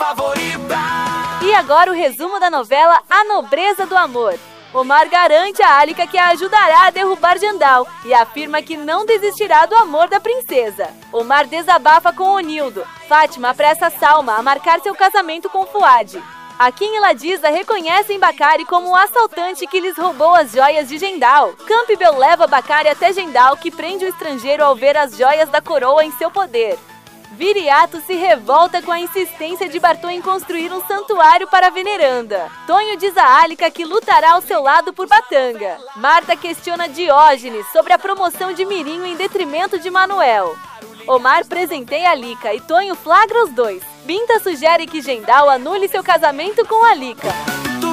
favorita. E agora o resumo da novela A Nobreza do Amor. Omar garante a Alika que a ajudará a derrubar Jandal e afirma que não desistirá do amor da princesa. Omar desabafa com Onildo. Fátima apressa Salma a marcar seu casamento com Fuad. Akin e Ladisa reconhecem Bacari como o assaltante que lhes roubou as joias de Jendal. Campbell leva Bacari até Jendal, que prende o estrangeiro ao ver as joias da coroa em seu poder. Viriato se revolta com a insistência de Bartô em construir um santuário para a veneranda. Tonho diz a Alika que lutará ao seu lado por Batanga. Marta questiona Diógenes sobre a promoção de Mirinho em detrimento de Manuel. Omar presenteia Alika e Tonho flagra os dois. Binta sugere que Jendal anule seu casamento com Alika.